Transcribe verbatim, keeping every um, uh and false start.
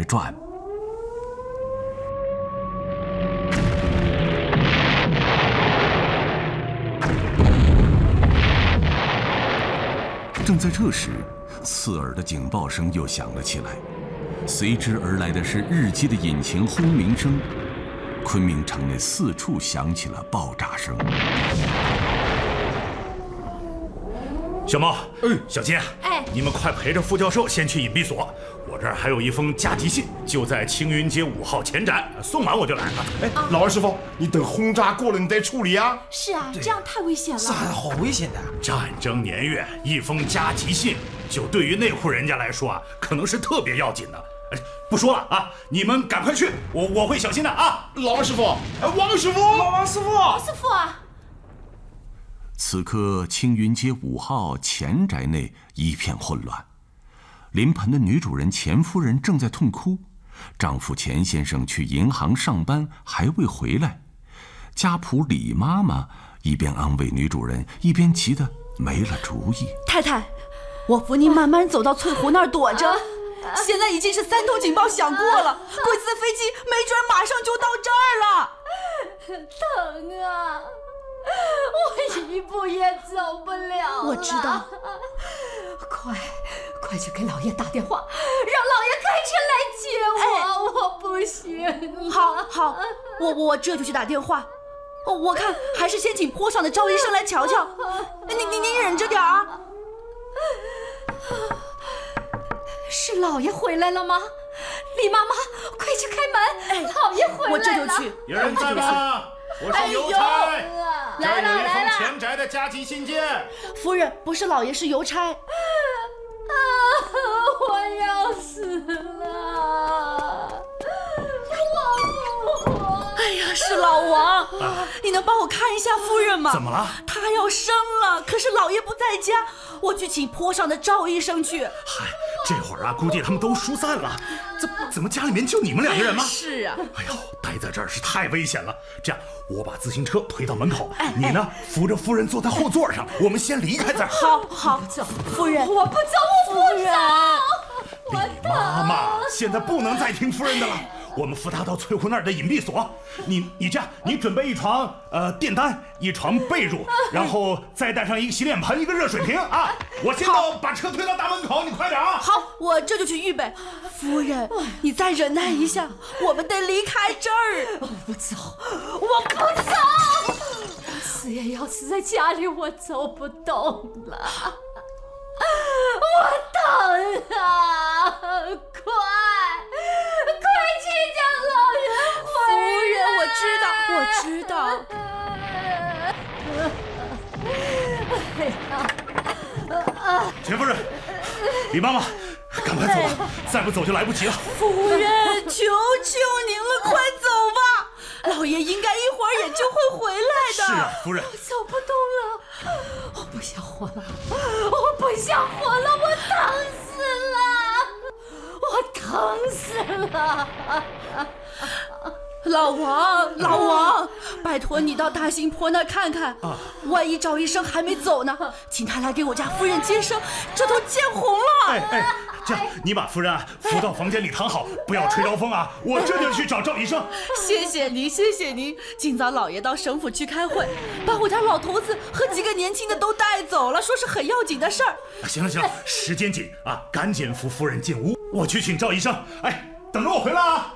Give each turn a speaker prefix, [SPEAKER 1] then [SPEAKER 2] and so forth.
[SPEAKER 1] 转。正在这时，刺耳的警报声又响了起来，随之而来的是日机的引擎轰鸣声。昆明城内四处响起了爆炸声。
[SPEAKER 2] 小猫，
[SPEAKER 3] 嗯，
[SPEAKER 2] 小金，
[SPEAKER 4] 哎，
[SPEAKER 2] 你们快陪着副教授先去隐蔽所，我这儿还有一封加急信，就在青云街五号前宅，送完我就来了。
[SPEAKER 3] 哎，老二师傅，你等轰炸过了，你再处理啊。
[SPEAKER 4] 是啊，这样太危险了。
[SPEAKER 5] 是啊，好危险的。
[SPEAKER 2] 战争年月，一封加急信，就对于那户人家来说啊，可能是特别要紧的。哎，不说了啊，你们赶快去，我我会小心的啊。
[SPEAKER 3] 老二师傅，哎，王师傅，
[SPEAKER 5] 老王师傅，
[SPEAKER 4] 王师傅啊！
[SPEAKER 1] 此刻青云街五号前宅内一片混乱，临盆的女主人钱夫人正在痛哭，丈夫钱先生去银行上班还未回来，家仆李妈妈一边安慰女主人，一边急得没了主意。
[SPEAKER 6] 太太，我扶您慢慢走到翠湖那儿躲着，现在已经是三通警报响过了，贵司飞机没准马上就到这儿了。
[SPEAKER 4] 疼啊！我一步也走不了了。
[SPEAKER 6] 我知道，
[SPEAKER 4] 快快去给老爷打电话，让老爷开车来接我。哎、我不行。
[SPEAKER 6] 好，好，我我这就去打电话。我看还是先请坡上的赵医生来瞧瞧。你你你忍着点啊！
[SPEAKER 4] 是老爷回来了吗？李妈妈，快去开门！哎，老爷回来了。
[SPEAKER 6] 我这就去。
[SPEAKER 2] 有人在吗？我是邮差，这儿有一封前宅的加急信件。
[SPEAKER 6] 夫人，不是老爷，是邮差。
[SPEAKER 4] 啊！我要死了！我不活！
[SPEAKER 6] 哎呀，是老王，啊、你能帮我看一下夫人吗？
[SPEAKER 2] 怎么了？
[SPEAKER 6] 她要生了，可是老爷不在家，我去请坡上的赵医生去。
[SPEAKER 2] 嗨，这会儿啊，估计他们都疏散了。怎怎么家里面就你们两个人吗？
[SPEAKER 6] 是啊。
[SPEAKER 2] 哎呦，待在这儿是太危险了。这样，我把自行车推到门口，
[SPEAKER 6] 哎、
[SPEAKER 2] 你呢扶着夫人坐在后座上，我们先离开这儿。
[SPEAKER 6] 好好，夫人，
[SPEAKER 4] 我不走，我不走。
[SPEAKER 2] 李妈妈，现在不能再听夫人的了。我们扶她到翠湖那儿的隐蔽所。你你这样，你准备一床呃电单，一床被褥，然后再带上一个洗脸盆，一个热水瓶啊。我先到把车推到大门口，你快点啊。
[SPEAKER 6] 好，我这就去预备。夫人，你再忍耐一下，我们得离开这儿。
[SPEAKER 4] 我不走，我不走，死也要死在家里，我走不动了。我疼啊！快快去叫老爷回来！
[SPEAKER 6] 夫人，我知道，
[SPEAKER 4] 我知道。
[SPEAKER 2] 钱夫人，李妈妈，赶快走吧，再不走就来不及了。
[SPEAKER 6] 夫人，求求您了，快走吧！老爷应该一会儿也就会回来的。
[SPEAKER 2] 是啊，夫人。
[SPEAKER 4] 我走不动了，我不想活了，我不想活了，我疼死了，我疼死了。
[SPEAKER 6] 老王，老王，拜托你到大兴坡那看看，啊、万一赵医生还没走呢，请他来给我家夫人接生，这都见红了。
[SPEAKER 2] 哎哎，这样你把夫人啊扶到房间里躺好，不要吹着风啊！我这就去找赵医生。
[SPEAKER 6] 谢谢您，谢谢您。今早老爷到省府去开会，把我家老头子和几个年轻的都带走了，说是很要紧的事儿。
[SPEAKER 2] 行了行了，时间紧啊，赶紧扶夫人进屋，我去请赵医生。哎，等着我回来啊！